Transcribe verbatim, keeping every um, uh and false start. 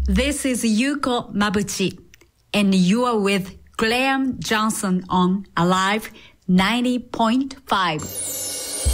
This is Yuko Mabuchi, and you are with Graham Johnson on Alive ninety point five.